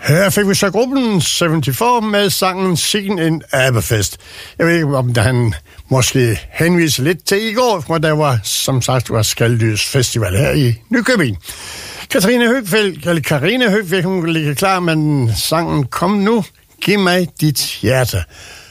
Her fik vi så gruppen 74 med sangen Seen en Abefest. Jeg ved ikke, om han måske henviser lidt til i går, hvor der var, som sagt, var Skaldys Festival her i Nykøbing. Karina Høgfeldt, hun ligger klar, men sangen Kom nu, giv mig dit hjerte.